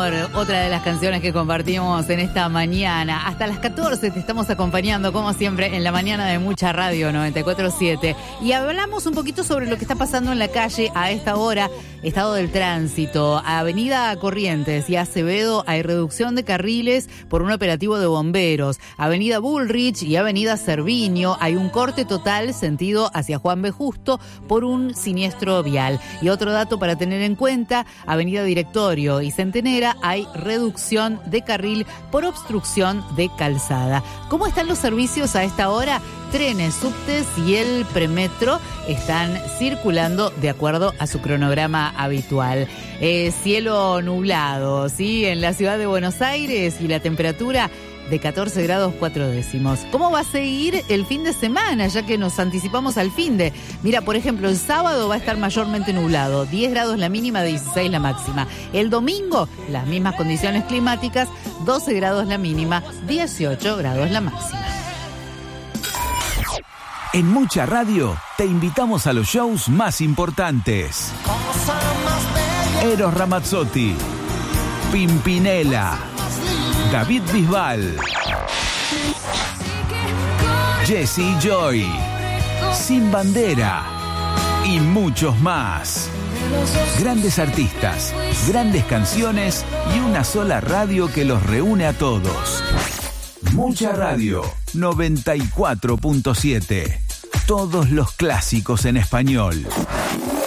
amor, otra de las canciones que compartimos en esta mañana. Hasta las 14 te estamos acompañando, como siempre, en la mañana de Mucha Radio 94.7. Y hablamos un poquito sobre lo que está pasando en la calle a esta hora. Estado del tránsito. Avenida Corrientes y Acevedo hay reducción de carriles por un operativo de bomberos. Avenida Bullrich y Avenida Cerviño hay un corte total sentido hacia Juan B. Justo por un siniestro vial. Y otro dato para tener en cuenta, Avenida Directorio y Centenera hay reducción de carril por obstrucción de calzada. ¿Cómo están los servicios a esta hora? Trenes, subtes y el premetro están circulando de acuerdo a su cronograma habitual. Cielo nublado, ¿sí? En la ciudad de Buenos Aires y la temperatura de 14 grados 4 décimos. ¿Cómo va a seguir el fin de semana, ya que nos anticipamos al finde? Mira, por ejemplo, el sábado va a estar mayormente nublado, 10 grados la mínima, 16 la máxima. El domingo, las mismas condiciones climáticas, 12 grados la mínima, 18 grados la máxima. En Mucha Radio te invitamos a los shows más importantes. Eros Ramazzotti, Pimpinela, David Bisbal, Jessie Joy, Sin Bandera y muchos más. Grandes artistas, grandes canciones y una sola radio que los reúne a todos. Mucha Radio 94.7. Todos los clásicos en español.